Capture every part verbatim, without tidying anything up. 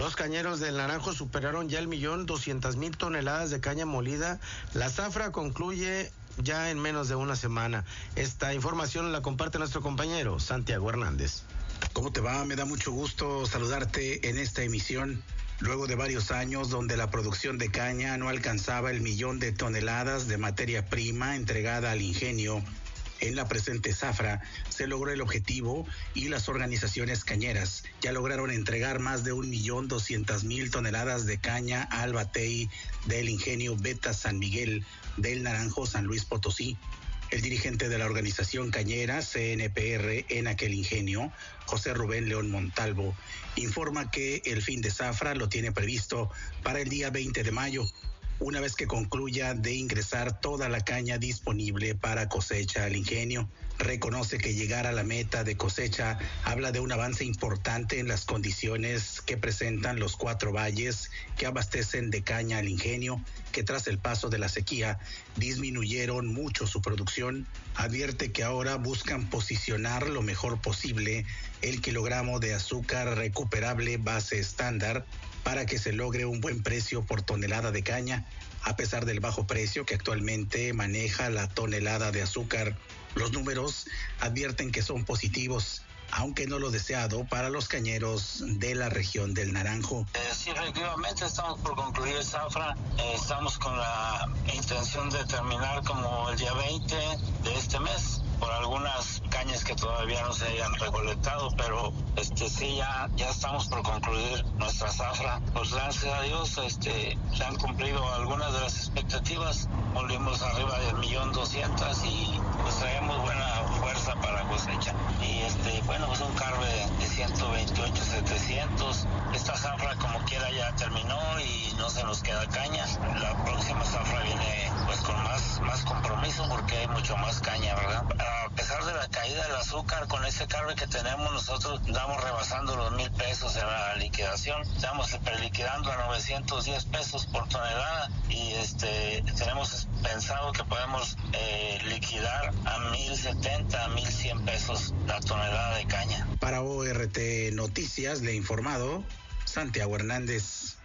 Los cañeros del Naranjo superaron ya el millón doscientas mil toneladas de caña molida. La zafra concluye ya en menos de una semana. Esta información la comparte nuestro compañero Santiago Hernández. ¿Cómo te va? Me da mucho gusto saludarte en esta emisión. Luego de varios años donde la producción de caña no alcanzaba el millón de toneladas de materia prima entregada al ingenio, en la presente zafra se logró el objetivo y las organizaciones cañeras ya lograron entregar más de un millón doscientas mil toneladas de caña al batey del ingenio Beta San Miguel del Naranjo, San Luis Potosí. El dirigente de la organización cañera C N P R en aquel ingenio, José Rubén León Montalvo, informa que el fin de zafra lo tiene previsto para el día veinte de mayo. Una vez que concluya de ingresar toda la caña disponible para cosecha al ingenio. Reconoce que llegar a la meta de cosecha habla de un avance importante en las condiciones que presentan los cuatro valles que abastecen de caña al ingenio, que tras el paso de la sequía disminuyeron mucho su producción. Advierte que ahora buscan posicionar lo mejor posible el kilogramo de azúcar recuperable base estándar para que se logre un buen precio por tonelada de caña, a pesar del bajo precio que actualmente maneja la tonelada de azúcar. Los números advierten que son positivos, aunque no lo deseado para los cañeros de la región del Naranjo. Eh, sí, efectivamente estamos por concluir el zafra. Eh, estamos con la intención de terminar como el día veinte de este mes, por algunas cañas que todavía no se hayan recolectado, pero este sí ya ya estamos por concluir nuestra zafra. Pues gracias a Dios este se han cumplido algunas de las expectativas. Volvimos arriba del millón doscientas y pues traemos buena fuerza para cosecha. Y este bueno pues un carve de ciento veintiocho setecientos. Esta zafra como quiera ya terminó y no se nos queda caña. La próxima zafra viene pues con más más compromiso porque hay mucho más caña, ¿verdad? A pesar de la caída del azúcar, con ese carve que tenemos nosotros estamos rebasando los mil pesos en la liquidación. Estamos preliquidando a novecientos diez pesos por tonelada y este tenemos pensado que podemos eh, liquidar a mil setenta, a mil cien pesos la tonelada de caña. Para O R T Noticias le ha informado Santiago Hernández.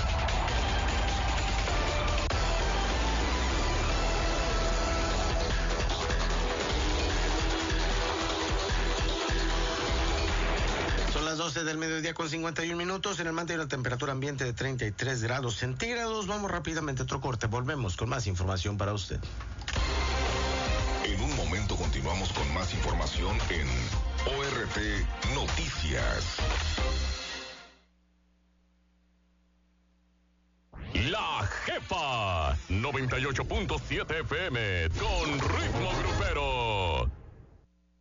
doce del mediodía con cincuenta y un minutos. En el Mante hay una temperatura ambiente de treinta y tres grados centígrados. Vamos rápidamente a otro corte. Volvemos con más información para usted. En un momento continuamos con más información en O R T Noticias. La Jefa noventa y ocho punto siete F M con ritmo grupero.